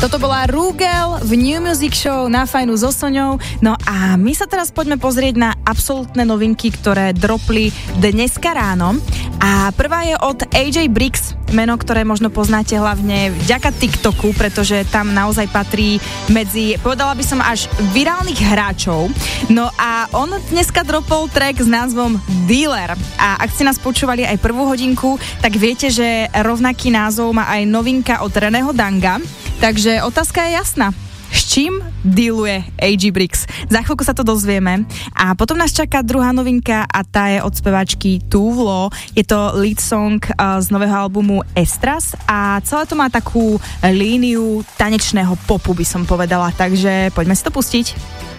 Toto bola Rugel v New Music Show na Fajnu so Soňou. No a my sa teraz poďme pozrieť na absolútne novinky, ktoré dropli dneska ráno. A prvá je od AJ Brix, meno, ktoré možno poznáte hlavne vďaka TikToku, pretože tam naozaj patrí medzi, povedala by som, až virálnych hráčov. No a on dneska dropol track s názvom Dealer. A ak ste nás počúvali aj prvú hodinku, tak viete, že rovnaký názov má aj novinka od Reného Danga. Takže otázka je jasná. S čím dealuje AJ Brix? Za chvíľku sa to dozvieme. A potom nás čaká druhá novinka a tá je od speváčky Tuvlo. Je to lead song z nového albumu Estras a celé to má takú líniu tanečného popu, by som povedala. Takže poďme si to pustiť.